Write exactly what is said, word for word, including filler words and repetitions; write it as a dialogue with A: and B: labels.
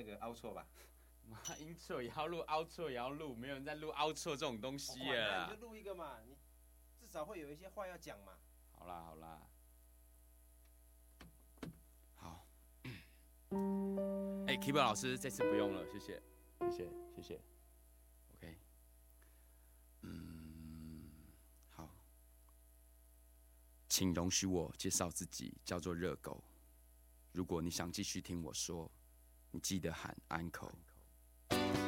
A: 个 outro 吧。
B: 妈 intro 也要录 outro 也要录，没有人在录 outro 这种东西了啦。
A: 哦、那你就录一个嘛，你至少会有一些话要讲嘛。
B: 好啦好啦，好。哎、欸、，keyboard 老师，这次不用了，谢谢，谢谢，谢谢。OK， 嗯，好，请容许我介绍自己，叫做热狗。如果你想继续听我说，你记得喊 uncle。